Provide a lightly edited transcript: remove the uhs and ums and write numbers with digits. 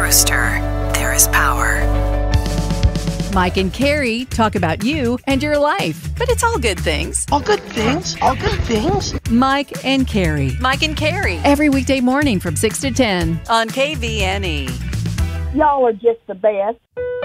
Rooster, there is power. Mike and Carrie talk about you and your life, but it's all good things. All good things? All good things? Mike and Carrie. Mike and Carrie. Every weekday morning from 6 to 10. On KVNE. Y'all are just the best.